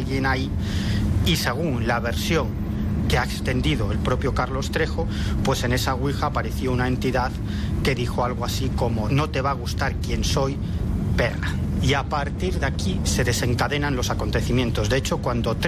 alguien ahí, y según la versión que ha extendido el propio Carlos Trejo, pues en esa ouija apareció una entidad que dijo algo así como: no te va a gustar quién soy, perra. Y a partir de aquí se desencadenan los acontecimientos. De hecho, cuando